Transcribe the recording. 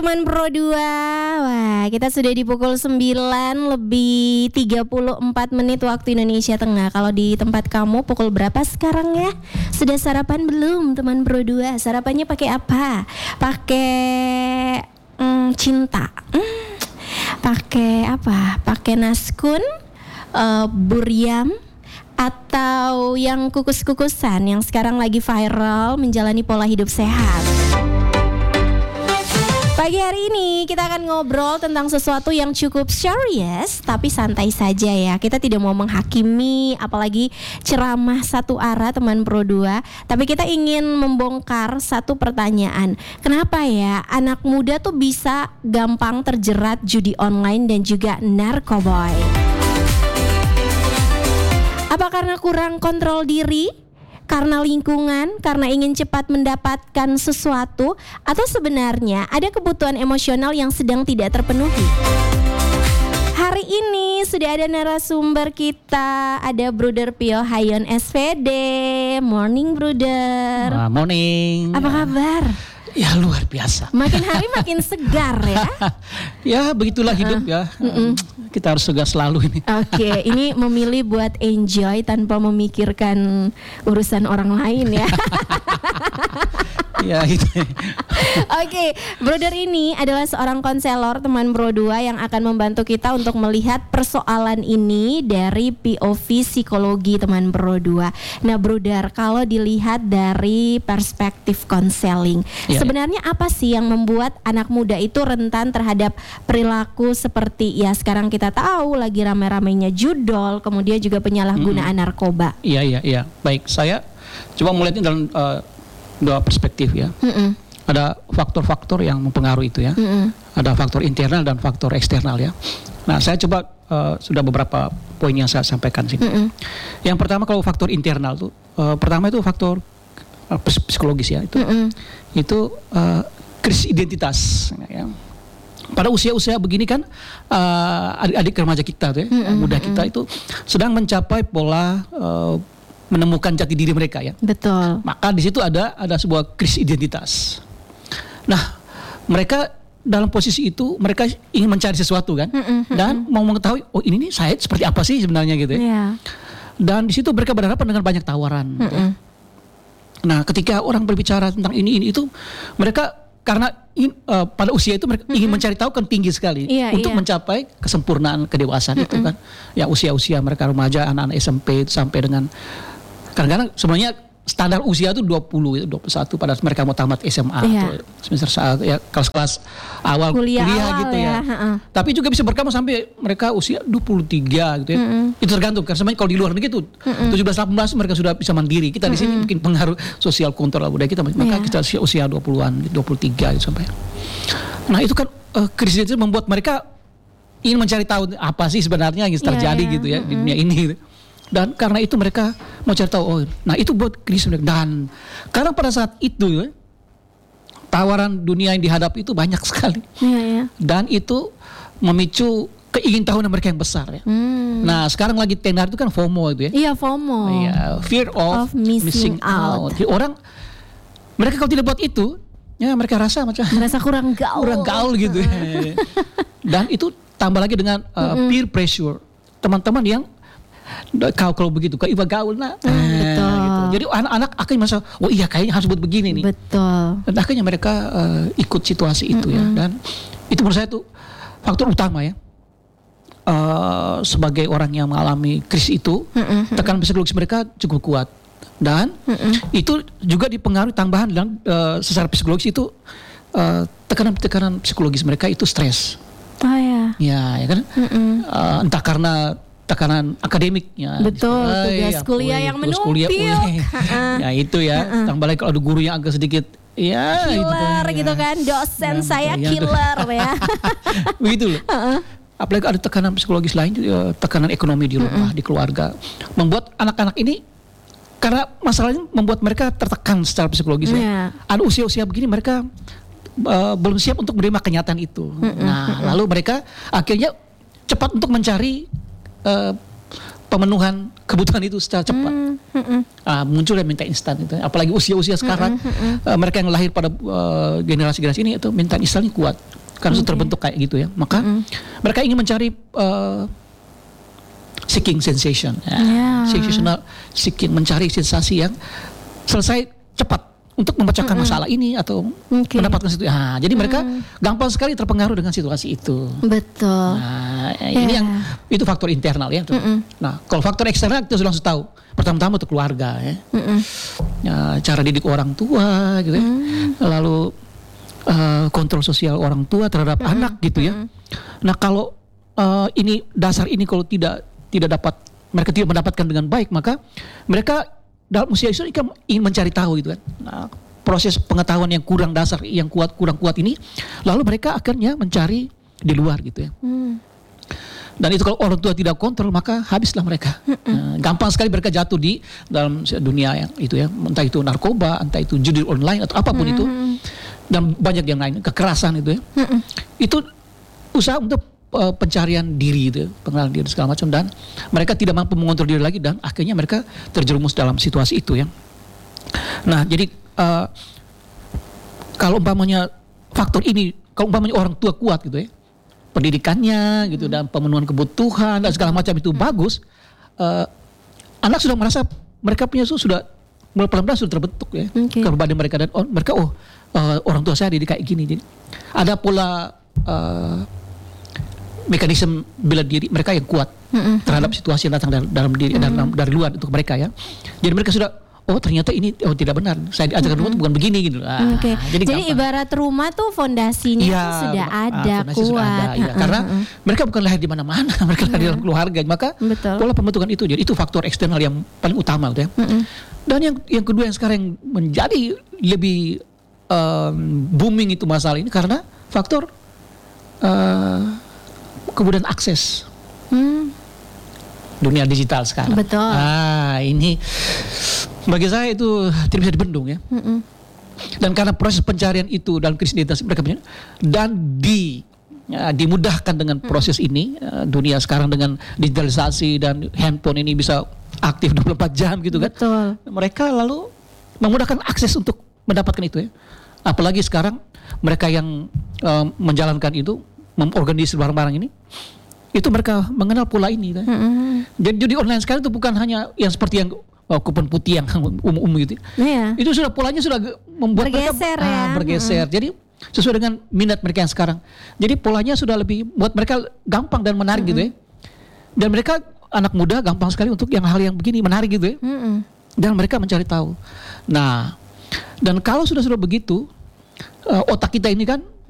teman Pro 2. Wah, kita sudah di pukul 9:34 waktu Indonesia Tengah. Kalau di tempat kamu pukul berapa sekarang ya? Sudah sarapan belum teman Pro 2? Sarapannya pakai apa? Pakai cinta. Pakai apa? Pakai naskun, buriam, atau yang kukus-kukusan yang sekarang lagi viral menjalani pola hidup sehat. Pagi hari ini kita akan ngobrol tentang sesuatu yang cukup serius tapi santai saja ya. Kita tidak mau menghakimi apalagi ceramah satu arah teman Pro 2. Tapi kita ingin membongkar satu pertanyaan. Kenapa ya anak muda tuh bisa gampang terjerat judi online dan juga narkoboy? Apa karena kurang kontrol diri? Karena lingkungan, karena ingin cepat mendapatkan sesuatu, atau sebenarnya ada kebutuhan emosional yang sedang tidak terpenuhi? Hari ini sudah ada narasumber kita, ada Bruder Pio Hayon SVD. Morning Bruder. Morning. Apa kabar? Ya luar biasa. Makin hari makin segar ya. Ya begitulah hidup ya. Kita harus segar selalu ini. Oke, ini memilih buat enjoy tanpa memikirkan urusan orang lain ya. Ya itu. Oke, Bruder ini adalah seorang konselor teman Pro 2 yang akan membantu kita untuk melihat persoalan ini dari POV psikologi teman Pro 2. Nah, Bruder, kalau dilihat dari perspektif konseling, sebenarnya apa sih yang membuat anak muda itu rentan terhadap perilaku seperti ya sekarang kita tahu lagi rame-ramenya judol, kemudian juga penyalahgunaan narkoba? Iya. Baik, saya coba melihatnya dalam dua perspektif ya. Ada faktor-faktor yang mempengaruhi itu ya. Ada faktor internal dan faktor eksternal ya. Nah, saya coba sudah beberapa poin yang saya sampaikan sini. Yang pertama kalau faktor internal tuh, pertama itu faktor psikologis ya. Itu krisis identitas. Ya. Pada usia-usia begini kan adik-adik remaja kita tuh ya, muda kita itu sedang mencapai pola menemukan jati diri mereka ya. Betul. Maka di situ ada sebuah krisis identitas. Nah, mereka dalam posisi itu mereka ingin mencari sesuatu kan, dan mau mengetahui ini nih saya seperti apa sih sebenarnya gitu ya. Yeah. Dan di situ mereka berhadapan dengan banyak tawaran. Gitu. Nah, ketika orang berbicara tentang ini itu, mereka karena pada usia itu mereka ingin mencari tahu kan tinggi sekali untuk mencapai kesempurnaan kedewasaan itu kan. Ya usia-usia mereka remaja, anak-anak SMP itu sampai dengan kadang-kadang sebenarnya standar usia itu 20, 21 pada mereka mau tamat SMA atau semester ya kelas awal kuliah gitu ya. Tapi juga bisa berkembang sampai mereka usia 23 gitu ya. Itu tergantung karena sebenarnya kalau di luar negeri itu 17-18 mereka sudah bisa mandiri. Kita di sini mungkin pengaruh sosial kontrol budaya kita, maka kita usia 20-an, 23 gitu sampai. Nah, itu kan krisis itu membuat mereka ingin mencari tahu apa sih sebenarnya yang terjadi gitu ya di dunia ini gitu. Dan karena itu mereka mau cari tahu, nah itu buat krisis mereka. Dan karena pada saat itu ya, tawaran dunia yang dihadapi itu banyak sekali. Dan itu memicu keingintahuan mereka yang besar ya. Nah sekarang lagi tenar itu kan FOMO itu ya. Iya, FOMO. Iya, fear of missing out. Jadi orang, mereka kalau tidak buat itu, ya mereka merasa kurang gaul gitu. Dan itu tambah lagi dengan peer pressure. Teman-teman yang kalau begitu kok iba gaul betul. Gitu. Jadi anak-anak akan merasa kayaknya harus buat begini nih. Betul. Dan akhirnya mereka ikut situasi itu ya. Dan itu menurut saya itu faktor utama ya. Sebagai orang yang mengalami krisis itu, tekanan psikologis mereka cukup kuat. Dan itu juga dipengaruhi tambahan dalam secara psikologis itu tekanan psikologis mereka itu stres. Ya kan. Entah karena tekanan akademiknya, betul, tugas kuliah yang menumpuk, ya itu ya, tambah lagi kalau ada guru yang agak sedikit killer gitu kan, dosen saya killer ya, begitu loh. Apalagi ada tekanan psikologis lain, tekanan ekonomi di rumah, di keluarga, membuat anak-anak ini karena masalahnya membuat mereka tertekan secara psikologis ya. Ada usia-usia begini mereka belum siap untuk menerima kenyataan itu. Nah, lalu mereka akhirnya cepat untuk mencari pemenuhan kebutuhan itu secara cepat. Muncul dan minta instan itu. Apalagi usia-usia sekarang, mereka yang lahir pada generasi-generasi ini itu minta instannya kuat karena sudah terbentuk kayak gitu ya. Maka mereka ingin mencari seeking sensation, sensational seeking, mencari sensasi yang selesai cepat untuk memecahkan masalah ini atau mendapatkan situ. Jadi mereka gampang sekali terpengaruh dengan situasi itu. Betul. Nah, ini yang itu faktor internal ya. Nah, kalau faktor eksternal kita sudah langsung tahu. Pertama-tama itu keluarga ya. Cara didik orang tua gitu ya. Lalu kontrol sosial orang tua terhadap anak gitu ya. Nah, kalau ini dasar ini kalau tidak dapat, mereka tidak mendapatkan dengan baik, maka mereka dalam usia itu ingin mencari tahu gitu kan. Nah, proses pengetahuan yang kurang dasar, yang kurang kuat ini, lalu mereka akhirnya mencari di luar gitu ya. Dan itu kalau orang tua tidak kontrol, maka habislah mereka. Gampang sekali mereka jatuh di dalam dunia yang itu ya, entah itu narkoba, entah itu judi online atau apapun itu, dan banyak yang lain, kekerasan itu ya. Itu usaha untuk pencarian diri itu, pengenalan diri segala macam, dan mereka tidak mampu mengontrol diri lagi dan akhirnya mereka terjerumus dalam situasi itu ya. Nah, jadi kalau umpamanya faktor ini, kalau umpamanya orang tua kuat gitu ya, pendidikannya gitu dan pemenuhan kebutuhan dan segala macam itu bagus, anak sudah merasa mereka punya sudah mulai pelan-pelan sudah terbentuk ya kepribadian mereka, dan mereka orang tua saya didik kayak gini. Jadi ada pola mekanisme bela diri mereka yang kuat terhadap situasi yang datang dalam diri dari luar untuk mereka ya. Jadi mereka sudah ternyata ini tidak benar. Saya diajarkan rumah bukan begini gitu. Jadi ibarat rumah tuh fondasinya tuh sudah ada kuat. Karena mereka bukan lahir di mana-mana, mereka lahir dalam keluarga. Maka pola pembentukan itu, jadi itu faktor eksternal yang paling utama gitu ya. Dan yang kedua yang sekarang menjadi lebih booming itu masalah ini karena faktor kemudian akses dunia digital sekarang. Betul. Ini bagi saya itu tidak bisa dibendung ya. Dan karena proses pencarian itu dalam krisis identitas mereka punya, dan dimudahkan dengan proses ini, dunia sekarang dengan digitalisasi dan handphone ini bisa aktif 24 jam gitu kan. Betul. Mereka lalu memudahkan akses untuk mendapatkan itu ya. Apalagi sekarang mereka yang menjalankan itu, mengorganisir barang-barang ini, itu mereka mengenal pola ini. Jadi judi online sekarang itu bukan hanya yang seperti yang kupon putih yang umum gitu. Itu sudah polanya sudah membuat bergeser mereka bergeser. Jadi sesuai dengan minat mereka yang sekarang. Jadi polanya sudah lebih buat mereka gampang dan menarik gitu ya. Dan mereka anak muda gampang sekali untuk hal yang begini menarik gitu ya. Dan mereka mencari tahu. Nah, dan kalau sudah begitu, otak kita ini kan